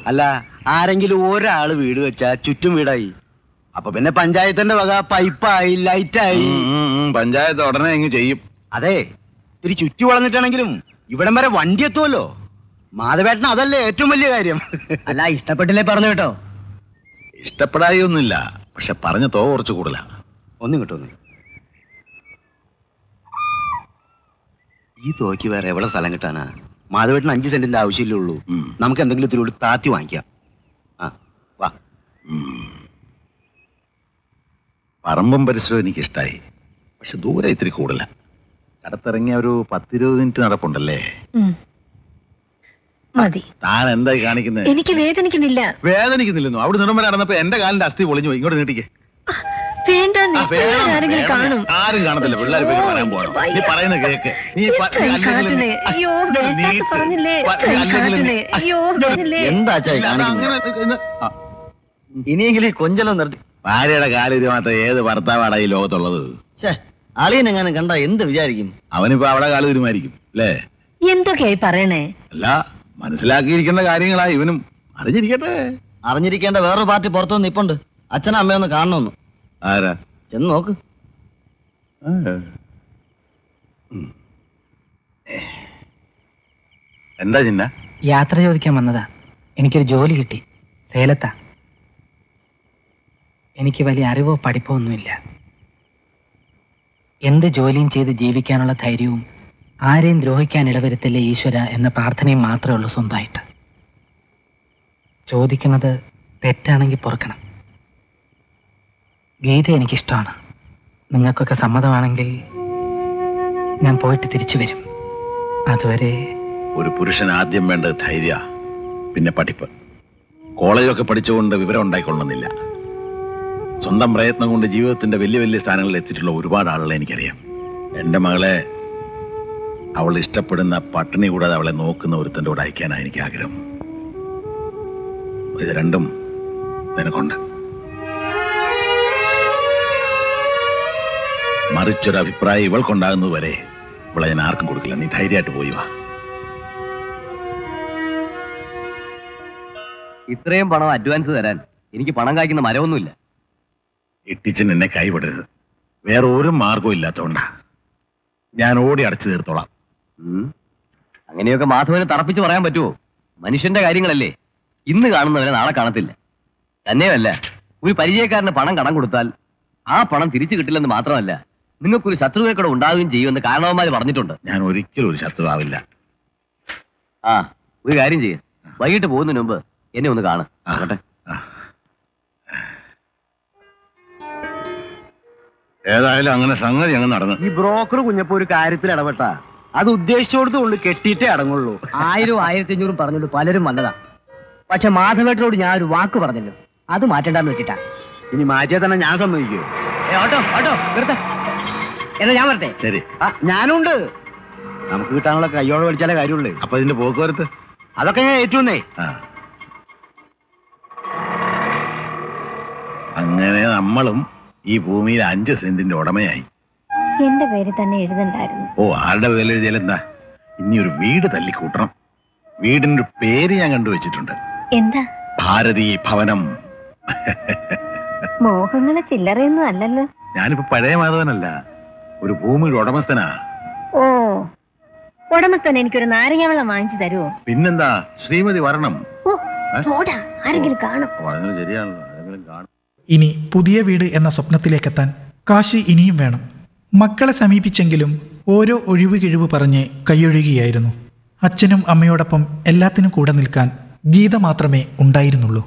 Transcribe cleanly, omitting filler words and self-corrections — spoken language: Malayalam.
അല്ല, ആരെങ്കിലും ഒരാള് വീട് വെച്ചാ ചുറ്റും വീടായി. അപ്പൊ പിന്നെ പഞ്ചായത്തിന്റെ വക പൈപ്പായി, ലൈറ്റായി. പഞ്ചായത്ത് ഉടനെ ഇങ്ങ് ചെയ്യും. അതെ, ഇത്തിരി ചുറ്റി വളർന്നിട്ടാണെങ്കിലും ഇവിടം വരെ വണ്ടി എത്തുമല്ലോ. മാധവേട്ടന് അതല്ലേ ഏറ്റവും വലിയ കാര്യം. അല്ല, ഇഷ്ടപ്പെട്ടില്ലേ പറഞ്ഞു കേട്ടോ. ഇഷ്ടപ്പെടായി ഒന്നുമില്ല, പക്ഷെ പറഞ്ഞ തോ കുറച്ച് കൂടുതലാ. ഒന്നും കിട്ടുന്നു. ഈ തോക്ക് വേറെ എവിടെ സ്ഥലം കിട്ടാനാ? മാധവേട്ടന് 5 സെന്റിന്റെ ആവശ്യമില്ലേ ഉള്ളൂ. നമുക്ക് എന്തെങ്കിലും ഇത്തിരി കൂടി താത്തി വാങ്ങിക്കാം. ആ വാ. പറമ്പും പരിസരവും എനിക്കിഷ്ടായി, പക്ഷെ ദൂരെ ഇത്തിരി കൂടുതലാ. കടത്തിറങ്ങിയ ഒരു 10-20 മിനിറ്റ് നടപ്പുണ്ടല്ലേ? മതി. താൻ എന്തായി കാണിക്കുന്നത്? എനിക്ക് വേദനിക്കുന്നില്ല. വേദനിക്കുന്നില്ലെന്നോ? അവിടെ നിറമ്പ നടന്നപ്പോ എന്റെ കാലിന്റെ അസ്ഥി പൊളിഞ്ഞു പോയി. ഇങ്ങോട്ട് നീട്ടിക്കേ. വേണ്ട, ആരെങ്കിലും കാണും. ആരും കാണത്തില്ല. പിള്ളേർ പേര് പറയാൻ പോകണം. നീ പറയുന്ന കേക്ക്. എന്താ ഇനിയെങ്കിലും കൊഞ്ചലം നിർത്തി. ഭാര്യയുടെ കാലിത് മാത്രം ഏത് ഭർത്താവാണ് ഈ ലോകത്തുള്ളത്? അളിയനെങ്ങാനും കണ്ട എന്ത് വിചാരിക്കും? അവനിപ്പോ അവിടെ കാല് തീരുമാനിക്കും അല്ലേ? എന്തൊക്കെയായി പറയണേ? അല്ല, മനസ്സിലാക്കിയിരിക്കേണ്ട കാര്യങ്ങളാ ഇവനും അറിഞ്ഞിരിക്കട്ടെ. അറിഞ്ഞിരിക്കേണ്ട വേറൊരു പാർട്ടി പുറത്തുനിന്ന് നിപ്പുണ്ട്. അച്ഛനും അമ്മയൊന്ന് കാണണമെന്ന്. ആരാ? ചെന്ന് നോക്ക്. എന്താ ചിന്ന? യാത്ര ചോദിക്കാൻ വന്നതാ. എനിക്കൊരു ജോലി കിട്ടി, സേലത്താ. എനിക്ക് വലിയ അറിവോ പഠിപ്പോ ഒന്നുമില്ല. എന്ത് ജോലിയും ചെയ്ത് ജീവിക്കാനുള്ള ധൈര്യവും ആരെയും ദ്രോഹിക്കാൻ ഇടവരുത്തില്ലേ ഈശ്വര എന്ന പ്രാർത്ഥനയും മാത്രമേ ഉള്ളൂ സ്വന്തമായിട്ട്. ചോദിക്കുന്നത് തെറ്റാണെങ്കിൽ പൊറുക്കണം. ഗീത എനിക്കിഷ്ടമാണ്. നിങ്ങൾക്കൊക്കെ സമ്മതമാണെങ്കിൽ ഞാൻ പോയിട്ട് തിരിച്ചു വരും. അതുവരെ ഒരു പുരുഷൻ ആദ്യം വേണ്ടത് ധൈര്യ, പിന്നെ പഠിപ്പ്. കോളേജൊക്കെ പഠിച്ചുകൊണ്ട് വിവരം ഉണ്ടായിക്കൊള്ളുന്നില്ല. സ്വന്തം പ്രയത്നം കൊണ്ട് ജീവിതത്തിന്റെ വലിയ വലിയ സ്ഥാനങ്ങളിൽ എത്തിയിട്ടുള്ള ഒരുപാട് ആളുകളെ എനിക്കറിയാം. എന്റെ മകളെ അവൾ ഇഷ്ടപ്പെടുന്ന പട്ടിണി കൂടാതെ അവളെ നോക്കുന്ന ഒരുത്തന്റെ കൂടെ അയക്കാനാണ് എനിക്ക് ആഗ്രഹം. ഇത് രണ്ടും നിനക്കുണ്ട്. മറിച്ചൊരു അഭിപ്രായം ഇവൾക്കുണ്ടാകുന്നത് വരെ ഇവളെ ഞാൻ ആർക്കും കൊടുക്കില്ല. നീ ധൈര്യമായിട്ട് പോയി വാ. ഇത്രയും പണം അഡ്വാൻസ് തരാൻ എനിക്ക് പണം കായ്ക്കുന്ന മരമൊന്നുമില്ല. ഇട്ടിച്ചൻ എന്നെ കൈവിടരുത്. വേറെ ഒരു മാർഗവും ഇല്ലാത്തതുകൊണ്ടാ. ഞാൻ ഓടി അടച്ചു തീർത്തോളാം. അങ്ങനെയൊക്കെ മാധവനെ തറപ്പിച്ച് പറയാൻ പറ്റുമോ? മനുഷ്യന്റെ കാര്യങ്ങളല്ലേ. ഇന്ന് കാണുന്നവരെ നാളെ കാണത്തില്ല. തന്നെയല്ല, ഒരു പരിചയക്കാരന് പണം കടം കൊടുത്താൽ ആ പണം തിരിച്ചു കിട്ടില്ലെന്ന് മാത്രമല്ല, നിങ്ങൾക്കൊരു ശത്രുവെ കൂടെ ഉണ്ടാവുകയും ചെയ്യുമെന്ന് കാരണവന്മാർ പറഞ്ഞിട്ടുണ്ട്. ഞാൻ ഒരിക്കലും ഒരു ശത്രു ആവില്ല. ആ, ഒരു കാര്യം ചെയ്യ, വൈകിട്ട് പോകുന്നതിന് മുമ്പ് എന്നെ ഒന്ന് കാണാം. ഏതായാലും അങ്ങനെ സംഗതി അങ്ങ് നടന്നു. ഈ ബ്രോക്കർ കുഞ്ഞപ്പോ ഒരു കാര്യത്തിൽ ഇടപെട്ട അത് ഉദ്ദേശിച്ചോടത്തുള്ളൂ, കെട്ടിയിട്ടേ അടങ്ങുള്ളൂ. 1000 1500 പറഞ്ഞോണ്ട് പലരും വന്നതാ. പക്ഷെ മാധവേട്ടനോട് ഞാൻ ഒരു വാക്ക് പറഞ്ഞല്ലോ, അത് മാറ്റണ്ടെന്ന് വെച്ചിട്ടാ. ഇനി മാറ്റിയാൽ തന്നെ ഞാൻ സമ്മതിക്കൂ. ഓട്ടോ ഓട്ടോ നിർത്ത. എന്നാ ഞാൻ വരട്ടെ? ശരി, ഞാനുണ്ട്. നമുക്ക് കിട്ടാനുള്ള കയ്യോടെ പഠിച്ചാലേ കാര്യമുള്ളൂ. അപ്പൊ ഇതിന്റെ പോക്കുവരത്ത് അതൊക്കെ ഞാൻ ഏറ്റുന്നേ. അങ്ങനെ നമ്മളും ഈ ഭൂമിയിൽ 5 സെന്റിന്റെ ഉടമയായി. എന്റെ പേര് തന്നെ എഴുതണ്ടായിരുന്നു. ഓ, ആരുടെ പേരിൽ എഴുതിയാലെന്താ? ഇനി ഒരു വീട് തല്ലിക്കൂട്ടണം. വീടിന്റെ ഒരു പേര് ഞാൻ കണ്ടുവച്ചിട്ടുണ്ട്. എന്താ? ഭാരതീ ഭവനം. മോഹങ്ങളെ ചില്ലറയൊന്നും അല്ലല്ലോ. ഞാനിപ്പോ പഴയ മാധവനല്ല, ഒരു ഭൂമിയുടെ ഉടമസ്ഥനാ. ഓ, ഉടമസ്ഥൻ എനിക്കൊരു നാരങ്ങ വെള്ളം വാങ്ങിച്ചു തരുമോ? പിന്നെന്താ, ശ്രീമതി വരണം. ആരെങ്കിലും കാണും. പറഞ്ഞത് ശരിയാണല്ലോ, ആരെങ്കിലും കാണും. ഇനി പുതിയ വീട് എന്ന സ്വപ്നത്തിലേക്കെത്താൻ കാശ് ഇനിയും വേണം. മക്കളെ സമീപിച്ചെങ്കിലും ഓരോ ഒഴിവ് കിഴിവ് പറഞ്ഞ് കൈയൊഴുകിയായിരുന്നു. അച്ഛനും അമ്മയോടൊപ്പം എല്ലാത്തിനും കൂടെ നിൽക്കാൻ ഗീത മാത്രമേ ഉണ്ടായിരുന്നുള്ളൂ.